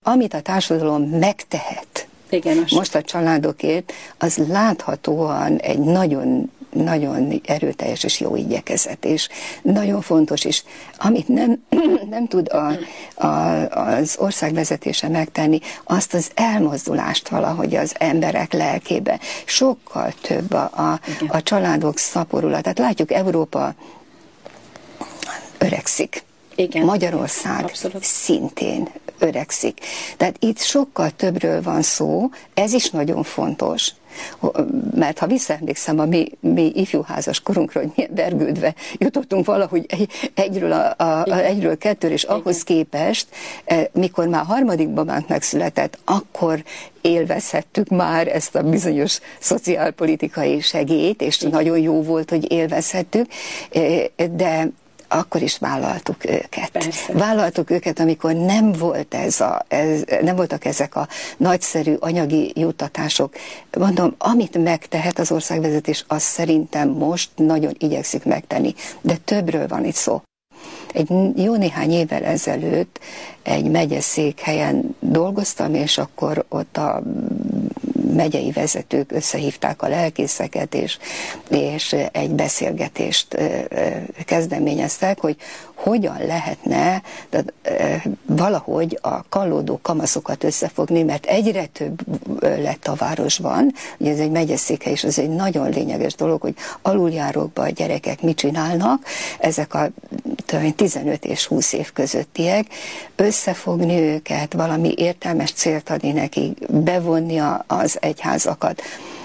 amit a társadalom megtehet, igen, most a családokért, az láthatóan egy nagyon erőteljes és jó igyekezet, és nagyon fontos is. Amit nem tud az ország vezetése megtenni, azt az elmozdulást valahogy az emberek lelkébe. Sokkal több a családok szaporula. Tehát látjuk, Európa öregszik. Igen. Magyarország abszolút szintén öregszik. Tehát itt sokkal többről van szó, ez is nagyon fontos, mert ha visszaemlékszem a mi ifjúházas korunkról, hogy milyen vergődve jutottunk valahogy egyről kettőre, és ahhoz képest, mikor már harmadik babánk megszületett, akkor élvezhettük már ezt a bizonyos szociálpolitikai segélyt, és nagyon jó volt, hogy élvezhettük, de akkor is vállaltuk őket. Persze. Vállaltuk őket, amikor nem voltak ezek a nagyszerű anyagi juttatások. Mondom, amit megtehet az országvezetés, azt szerintem most nagyon igyekszik megtenni. De többről van itt szó. Egy jó néhány évvel ezelőtt egy megyeszékhelyen dolgoztam, és akkor ott a megyei vezetők összehívták a lelkészeket, és egy beszélgetést kezdeményeztek, hogy hogyan lehetne valahogy a kallódó kamaszokat összefogni, mert egyre több lett a városban, ugye ez egy megyeszékhely, és ez egy nagyon lényeges dolog, hogy aluljárókban a gyerekek mit csinálnak, ezek a 15 és 20 év közöttiek, összefogni őket, valami értelmes célt adni nekik, bevonni az egyházakat.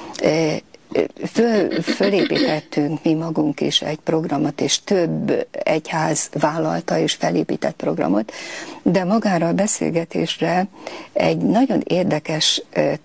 Fölépítettünk mi magunk is egy programot, és több egyház vállalta és felépített programot, de magára a beszélgetésre egy nagyon érdekes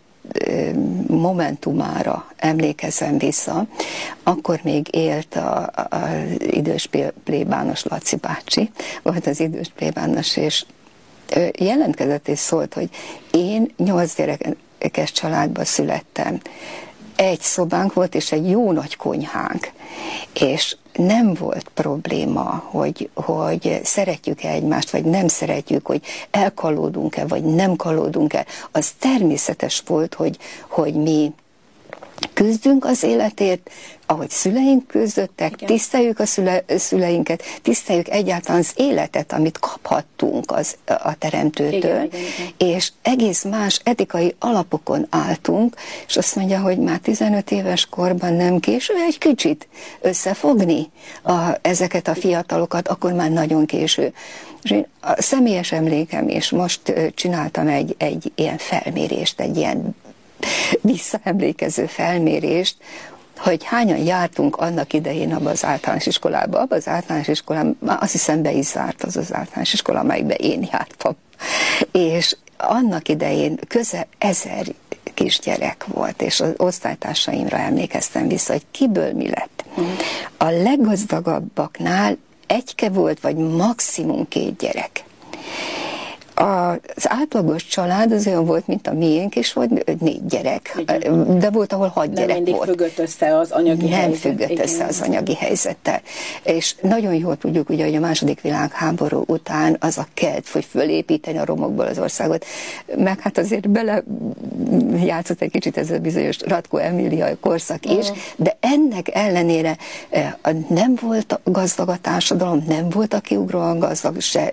momentumára emlékezem vissza. Akkor még élt az idős plébános Laci bácsi, volt az idős plébános, és jelentkezett és szólt, hogy én 8 gyerekes családba születtem. Egy szobánk volt, és egy jó nagy konyhánk, és nem volt probléma, hogy szeretjük-e egymást, vagy nem szeretjük, hogy elkalódunk-e, vagy nem kalódunk-e. Az természetes volt, hogy mi küzdünk az életért, ahogy szüleink küzdöttek, igen. Tiszteljük a szüleinket, tiszteljük egyáltalán az életet, amit kaphattunk a Teremtőtől, igen. És egész más etikai alapokon álltunk, és azt mondja, hogy már 15 éves korban nem késő egy kicsit összefogni ezeket a fiatalokat, akkor már nagyon késő. És én a személyes emlékem, és most csináltam egy ilyen felmérést, egy ilyen visszaemlékező felmérést, hogy hányan jártunk annak idején abban az általános iskolába. Abban az általános iskolában, azt hiszem be is zárt az általános iskola, amelyikben én jártam. És annak idején közel 1000 kisgyerek volt, és az osztálytársaimra emlékeztem vissza, hogy kiből mi lett. A leggazdagabbaknál egyke volt, vagy maximum 2 gyerek. Az átlagos család az olyan volt, mint a miénk, és volt 4 gyerek, igen. De volt, ahol 6 gyerek volt. Nem mindig függött össze az anyagi helyzet. Nem függött össze az anyagi helyzettel. És nagyon jól tudjuk, ugye, hogy a II. Világháború után az a kedv, hogy fölépíteni a romokból az országot, meg hát azért bele játszott egy kicsit ez a bizonyos Ratko Emília korszak is, de ennek ellenére nem volt gazdag a társadalom, nem voltak kiugróan gazdag, se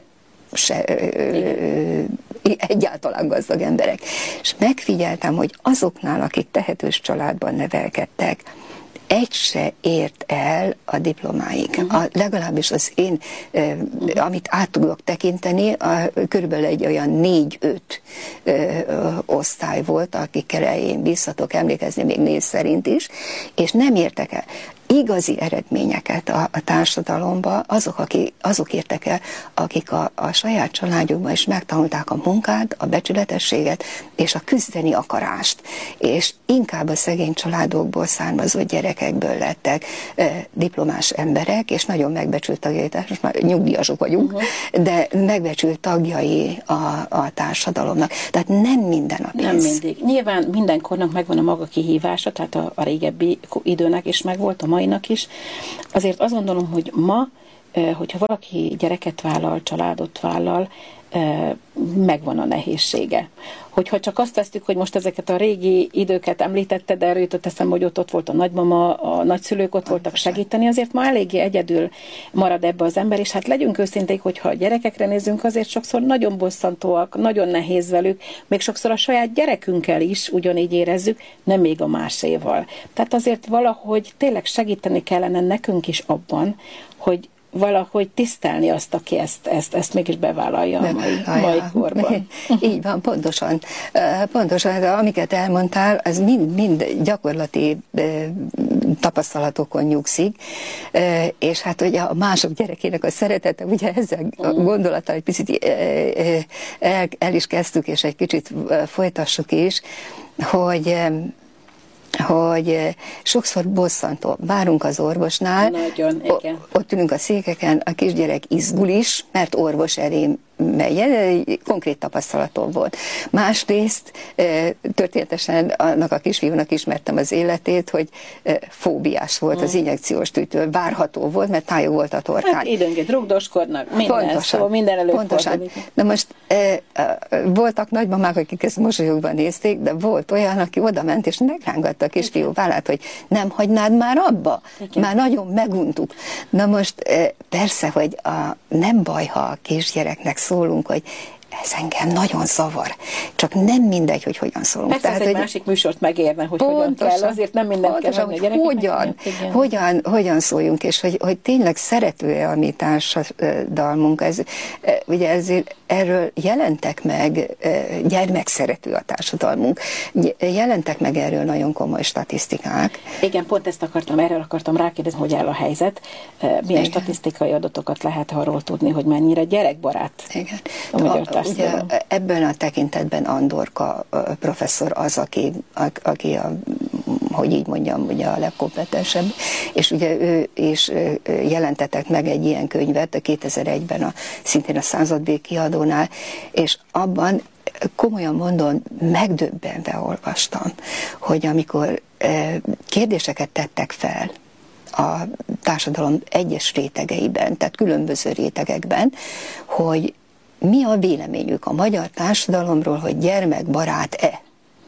egyáltalán gazdag emberek. És megfigyeltem, hogy azoknál, akik tehetős családban nevelkedtek, egy se ért el a diplomáig. Legalábbis az én, amit át tudok tekinteni, körülbelül egy olyan 4-5 osztály volt, akikkel én visszatok emlékezni, még név szerint is, és nem értek el igazi eredményeket a társadalomba, azok értek el, akik a saját családjukban is megtanulták a munkát, a becsületességet és a küzdeni akarást. És inkább a szegény családokból származó gyerekekből lettek diplomás emberek, és nagyon megbecsült tagjai, most már nyugdíjasok vagyunk, de megbecsült tagjai a társadalomnak. Tehát nem minden a pénz. Nem mindig. Nyilván mindenkornak megvan a maga kihívása, tehát a régebbi időnek is megvolt, a mainak is. Azért azt gondolom, hogy ma, hogyha valaki gyereket vállal, családot vállal, megvan a nehézsége. Hogyha csak azt vesztük, hogy most ezeket a régi időket említetted, de erről jutott eszembe, hogy ott volt a nagymama, a nagyszülők ott voltak segíteni, azért ma eléggé egyedül marad ebbe az ember, és hát legyünk őszinték, hogyha a gyerekekre nézünk, azért sokszor nagyon bosszantóak, nagyon nehéz velük, még sokszor a saját gyerekünkkel is ugyanígy érezzük, nem még a máséval. Tehát azért valahogy tényleg segíteni kellene nekünk is abban, hogy valahogy tisztelni azt, aki ezt mégis bevállalja a mai korban. Így van, pontosan. Pontosan, de amiket elmondtál, az mind gyakorlati tapasztalatokon nyugszik, és hát ugye a mások gyerekének a szeretete, ugye ezzel a gondolattal egy picit el is kezdtük, és egy kicsit folytassuk is, hogy sokszor bosszantó. Várunk az orvosnál, nagyon, igen. Ott ülünk a székeken, a kisgyerek izgul is, mert orvos elé megy. Egy konkrét tapasztalatom volt. Másrészt történetesen annak a kisfiúnak ismertem az életét, hogy fóbiás volt az injekciós tűtől. Várható volt, mert tájó volt a torkán. Hát időnként rugdoskodnak, minden, pontosan, szóval minden előfordul. Na most voltak nagymamák, akik ezt mosolyogban nézték, de volt olyan, aki oda ment és megrángatta a kisfiú vállát, hogy nem hagynád már abba? Igen. Már nagyon meguntuk. Na most persze, hogy nem baj, ha a kisgyereknek szólunk, hogy ez engem nagyon zavar. Csak nem mindegy, hogy hogyan szólunk. Persze, tehát, ez egy másik műsort megérne, hogy hogyan kell, azért nem mindent kell venni a gyerekeknek. Hogyan szóljunk, és hogy tényleg szerető-e a mi társadalmunk. Ugye ezért erről jelentek meg, gyermekszerető a társadalmunk. Jelentek meg erről nagyon komoly statisztikák. Igen, pont erről akartam rákérdezni, hogy áll a helyzet. Milyen statisztikai adatokat lehet arról tudni, hogy mennyire gyerekbarát a magyar társadalom? Ugye ebben a tekintetben Andorka professzor az, aki hogy így mondjam, ugye a legkompetensebb, és ugye ő is jelentetett meg egy ilyen könyvet 2001-ben szintén a Századbék kiadónál, és abban komolyan mondom, megdöbbenve olvastam, hogy amikor kérdéseket tettek fel a társadalom egyes rétegeiben, tehát különböző rétegekben, hogy mi a véleményük a magyar társadalomról, hogy gyermekbarát-e?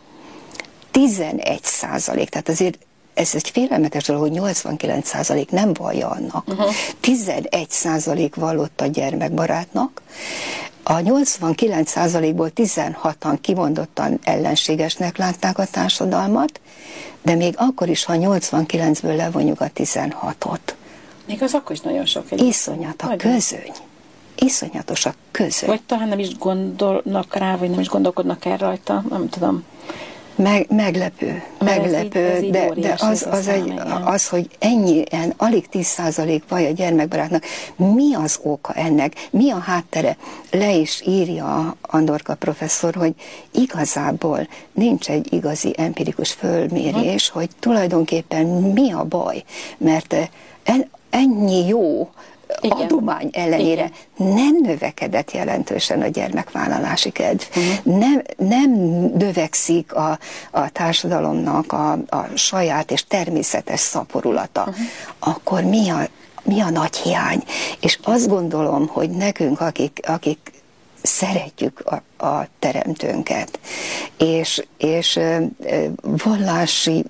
11%, tehát azért ez egy félelmetes dolog, hogy 89% nem vallja annak. 11% vallott a gyermekbarátnak, a 89%-ból 16-an kimondottan ellenségesnek látták a társadalmat, de még akkor is, ha 89-ből levonjuk a 16-ot. Még az akkor is nagyon sok. Iszonyat a közöny. Iszonyatos a közöny. Vagy talán nem is gondolnak rá, vagy nem is gondolkodnak el rajta, nem tudom. Meglepő, de az, hogy ennyien, alig 10% vaj a gyermekbarátnak, mi az oka ennek, mi a háttere? Le is írja Andorka professzor, hogy igazából nincs egy igazi empirikus fölmérés, hogy tulajdonképpen mi a baj, mert ennyi jó adomány ellenére nem növekedett jelentősen a gyermekvállalási kedv. Nem növekszik a társadalomnak a saját és természetes szaporulata. Akkor mi a nagy hiány? És azt gondolom, hogy nekünk, akik szeretjük a teremtőnket, és vallási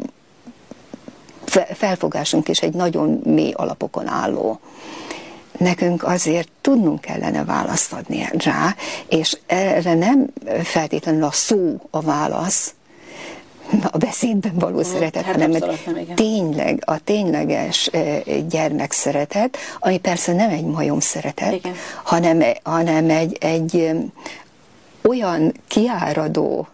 felfogásunk is egy nagyon mély alapokon álló. Nekünk azért tudnunk kellene választ adni rá, és erre nem feltétlenül a szó a válasz, a beszédben való szeretet, hanem tényleg a tényleges gyermekszeretet, ami persze nem egy majom szeretet, hanem egy olyan kiáradó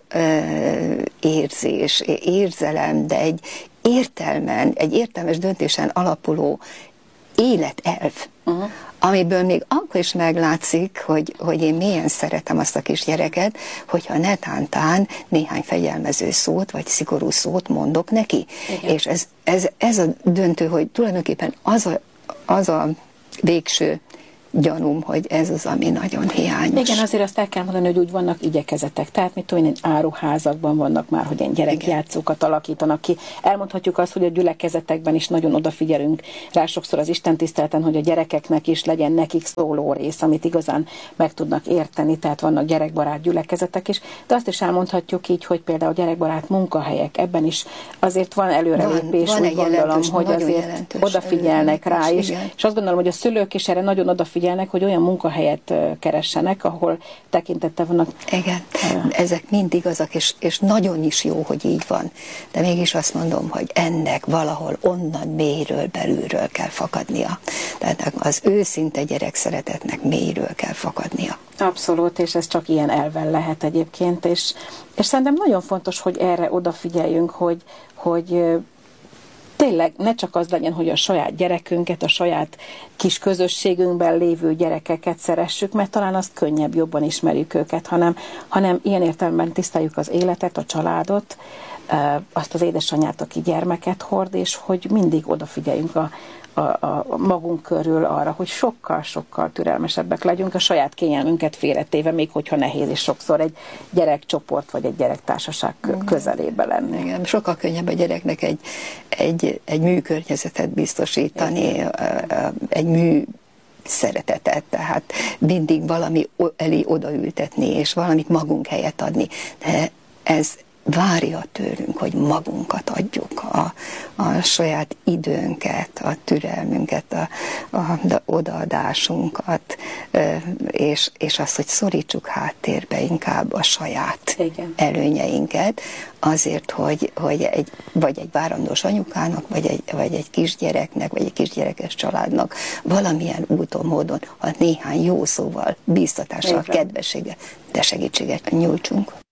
érzés, érzelem, de egy értelmes döntésen alapuló életelv, amiből még akkor is meglátszik, hogy én mélyen szeretem azt a kis gyereket, hogyha netántán néhány fegyelmező szót, vagy szigorú szót mondok neki. Igen. És ez a döntő, hogy tulajdonképpen az a végső gyanúm, hogy ez az, ami nagyon hiányos. Igen, azért azt el kell mondani, hogy úgy vannak igyekezetek. Tehát, mit tudom én, áruházakban vannak már, hogy ilyen gyerekjátszókat alakítanak ki. Elmondhatjuk azt, hogy a gyülekezetekben is nagyon odafigyelünk rá sokszor az istentiszteleten, hogy a gyerekeknek is legyen nekik szóló rész, amit igazán meg tudnak érteni, tehát vannak gyerekbarát gyülekezetek is. De azt is elmondhatjuk így, hogy például gyerekbarát munkahelyek, ebben is azért van előrelépés, van úgy gondolom, hogy azért odafigyelnek rá is. Igen. És azt gondolom, hogy a szülők is erre nagyon odafigyelnek, hogy olyan munkahelyet keressenek, ahol tekintette vannak. Igen, ezek mind igazak, és nagyon is jó, hogy így van. De mégis azt mondom, hogy ennek valahol onnan mélyről, belülről kell fakadnia. Tehát az őszinte gyerekszeretetnek mélyről kell fakadnia. Abszolút, és ez csak ilyen elven lehet egyébként, és szerintem nagyon fontos, hogy erre odafigyeljünk, hogy tényleg ne csak az legyen, hogy a saját gyerekünket, a saját kis közösségünkben lévő gyerekeket szeressük, mert talán azt könnyebb, jobban ismerjük őket, hanem ilyen értelemben tiszteljük az életet, a családot, azt az édesanyát, aki gyermeket hord, és hogy mindig odafigyeljünk a magunk körül arra, hogy sokkal-sokkal türelmesebbek legyünk, a saját kényelmünket félretéve, még hogyha nehéz is sokszor egy gyerekcsoport vagy egy gyerektársaság közelébe lenni. Igen, sokkal könnyebb a gyereknek egy műkörnyezetet biztosítani, egy mű szeretetet, tehát mindig valami elé odaültetni, és valamit magunk helyett adni. De ez várja tőlünk, hogy magunkat adjuk, a saját időnket, a türelmünket, a odaadásunkat, és azt, hogy szorítsuk háttérbe inkább a saját előnyeinket, azért, hogy vagy egy várandós anyukának, vagy egy kisgyereknek, vagy egy kisgyerekes családnak valamilyen úton, módon, ha néhány jó szóval, bíztatással, kedvességgel, de segítséget nyújtsunk.